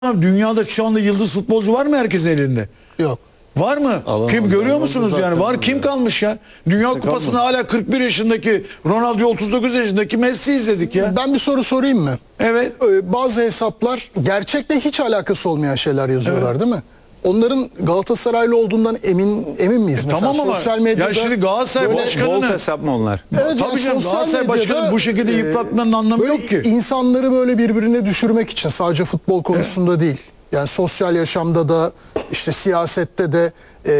Abi, dünyada şu anda yıldız futbolcu var mı herkesin elinde? Yok. Var mı? Alamaz. Kim görüyor musunuz yani? Var, Zaten kim kalmış ya? Dünya Kupası'nda hala 41 yaşındaki Ronaldo, 39 yaşındaki Messi izledik ya. Ben bir soru sorayım mı? Evet. Bazı hesaplar gerçekle hiç alakası olmayan şeyler yazıyorlar, değil mi? Onların Galatasaraylı olduğundan emin miyiz? Mesela Tamam ama sosyal medyada ya şimdi Galatasaray böyle- başkanını Volt hesap mı onlar? Evet, tabii yani canım, sosyal Galatasaray medyada, başkanı bu şekilde yıpratmanın anlamı böyle yok ki. İnsanları böyle birbirine düşürmek için, sadece futbol konusunda değil. Yani sosyal yaşamda da, işte siyasette de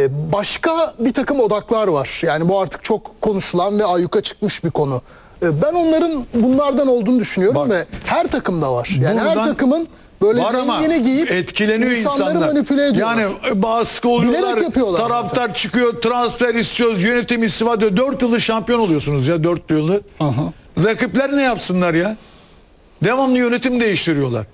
başka bir takım odaklar var. Yani bu artık çok konuşulan ve ayyuka çıkmış bir konu. Ben onların bunlardan olduğunu düşünüyorum Bak, ve her takımda var. Yani her buradan takımın böyle var ama rengini giyip etkileniyor insanları insanlar. manipüle ediyorlar. Yani baskı oluyorlar. Bilerek yapıyorlar Taraftar zaten. çıkıyor, transfer istiyoruz, yönetim istifa diyor. 4 yıldır şampiyon oluyorsunuz ya, 4 yıldır. Rakipler ne yapsınlar ya? Devamlı yönetim değiştiriyorlar.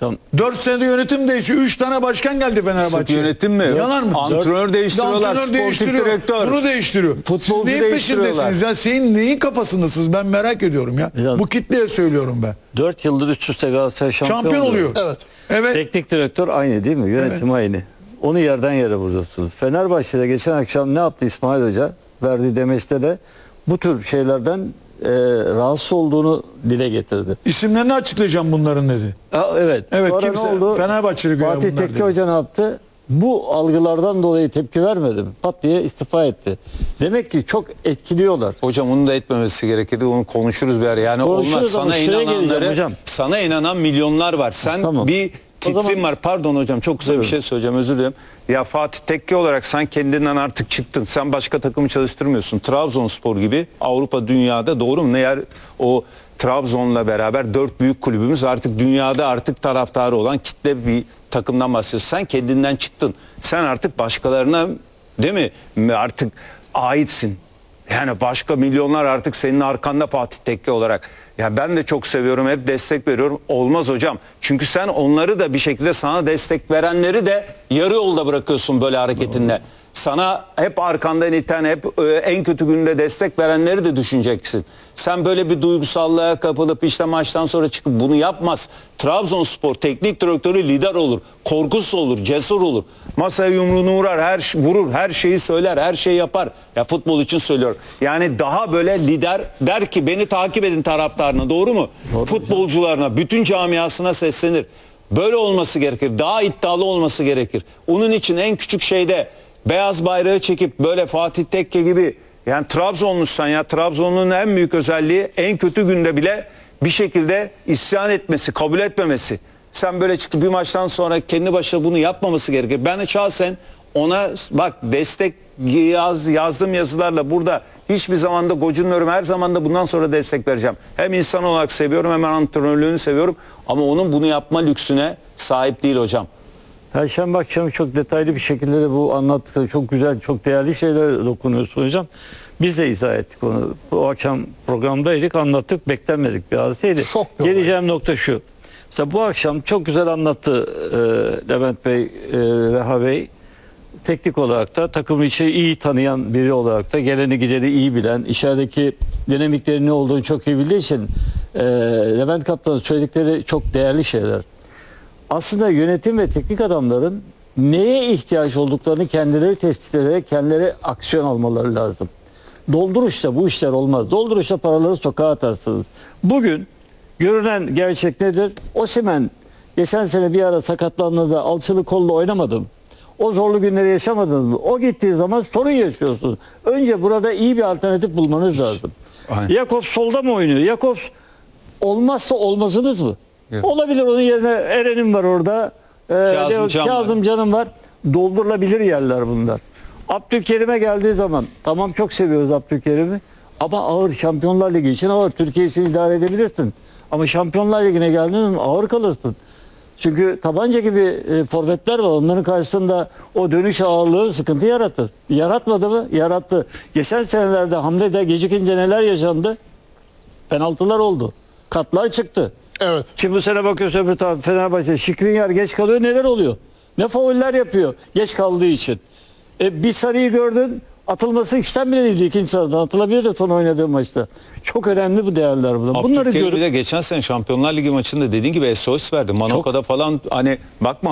4 senede yönetim değişiyor. 3 tane başkan geldi Sırf Fenerbahçe'ye. yönetim mi? Yalan mı? Antrenör değiştiriyorlar, Antrenör sportif değiştiriyor, direktör. bunu değiştiriyor. Futbolcu Siz neyin değiştiriyorlar. peşindesiniz ya? Senin neyin kafasındasınız? Ben merak ediyorum ya. Ya- Bu kitleye söylüyorum ben. 4 yıldır üst üste Galatasaray Şampiyon oluyor. Evet. Evet. Teknik direktör aynı değil mi? Yönetim aynı. Onu yerden yere vuruyorsunuz. Fenerbahçe'de geçen akşam ne yaptı İsmail Hoca? Verdiği demeçte de bu tür şeylerden rahatsız olduğunu dile getirdi. İsimlerini açıklayacağım bunların dedi. Evet. Evet, Sonra kimse- ne oldu? Fenerbahçeli güya Fatih bunlar Tekke dedi. Hoca ne yaptı? Bu algılardan dolayı tepki vermedim. Pat diye istifa etti. Demek ki çok etkiliyorlar. Hocam onu da etmemesi gerekirdi. Onu konuşuruz bir ara. Yani Konuşuruz olmaz. ama Sana şuraya geleceğim inananları, hocam. sana inanan milyonlar var. Sen Tamam. bir O zaman- titrin var. Pardon hocam, çok kısa bir Buyurun. şey söyleyeceğim. Özür dilerim. Ya Fatih Tekke olarak sen kendinden artık çıktın. Sen başka takımı çalıştırmıyorsun. Trabzonspor gibi Avrupa, dünyada, doğru mu? Ne yer o Trabzon'la beraber 4 büyük kulübümüz, artık dünyada artık taraftarı olan kitle bir takımdan bahsediyorsun. Sen kendinden çıktın. Sen artık başkalarına, değil mi? Artık aitsin. Yani başka milyonlar artık senin arkanda Fatih Tekke olarak. Ya ben de çok seviyorum, hep destek veriyorum. Olmaz hocam. Çünkü sen onları da bir şekilde, sana destek verenleri de yarı yolda bırakıyorsun böyle hareketinle. Sana hep arkandan iten, hep en kötü günde destek verenleri de düşüneceksin. Sen böyle bir duygusallığa kapılıp işte maçtan sonra çıkıp bunu yapmaz. Trabzonspor teknik direktörü lider olur, korkusuz olur, cesur olur. Masaya yumruğunu vurur, her şeyi söyler, her şeyi yapar. Ya futbol için söylüyorum. Yani daha böyle lider, der ki beni takip edin taraftarına, doğru mu? Futbolcularına, bütün camiasına seslenir. Böyle olması gerekir. Daha iddialı olması gerekir. Onun için en küçük şeyde beyaz bayrağı çekip böyle Fatih Tekke gibi, yani Trabzonlusan, ya Trabzonlu'nun en büyük özelliği en kötü günde bile bir şekilde isyan etmesi, kabul etmemesi. Sen böyle çıkıp bir maçtan sonra kendi başına bunu yapmaması gerekir. Ben şahsen ona bak, destek yazdığım yazılarla burada hiçbir zaman da gocunmuyorum. Her zaman da bundan sonra destek vereceğim. Hem insan olarak seviyorum, hem antrenörlüğünü seviyorum. Ama onun bunu yapma lüksüne sahip değil hocam. Perşembe akşamı çok detaylı bir şekilde de bu anlattıkları çok güzel, çok değerli şeyler dokunuyorsun hocam. Biz de izah ettik onu. Bu akşam programdaydık, anlattık, beklenmedik bir hadiseydi. Şok bir olay. Geleceğim nokta şu. Mesela bu akşam çok güzel anlattı Levent Bey, Reha Bey. Teknik olarak da takımı içi iyi tanıyan biri olarak da geleni gideni iyi bilen, içerideki dinamiklerin ne olduğunu çok iyi bildiği için Levent Kaptan'ın söyledikleri çok değerli şeyler. Aslında yönetim ve teknik adamların neye ihtiyaç olduklarını kendileri tespit ederek kendileri aksiyon almaları lazım. Dolduruşta bu işler olmaz. Dolduruşta paraları sokağa atarsınız. Bugün görünen gerçek nedir? Osimhen geçen sene bir ara sakatlandığında alçılı kolla oynamadım. O zorlu günleri yaşamadınız mı? O gittiği zaman sorun yaşıyorsunuz. Önce burada iyi bir alternatif bulmanız lazım. Aynen. Jakobs solda mı oynuyor? Jakobs olmazsa olmazınız mı? Yok. Olabilir, onun yerine Eren'im var orada. Kazım Canım var. Doldurulabilir yerler bunlar. Abdülkerim'e geldiği zaman tamam, çok seviyoruz Abdülkerim'i. Ama ağır, Şampiyonlar Ligi için ağır. Türkiye'sini idare edebilirsin. Ama Şampiyonlar Ligi'ne geldiğin zaman ağır kalırsın. Çünkü tabanca gibi forvetler var. Onların karşısında o dönüş ağırlığı sıkıntı yaratır. Yaratmadı mı? Yarattı. Geçen senelerde hamlede gecikince neler yaşandı? Penaltılar oldu. Katlar çıktı. Evet. Şimdi bu sene bakıyorsun öbür taraf Fenerbahçe, Skriniar geç kalıyor, neler oluyor? Ne fauller yapıyor geç kaldığı için. Bir sarıyı gördün, Atılması işten bile değildi ikinci sıradan. Atılabilir de son oynadığı maçta. Çok önemli bu değerler bunlar. Bunları Abdülkerim görüp bir de geçen sene Şampiyonlar Ligi maçında dediğin gibi SOS verdi. Manoka'da falan hani bakma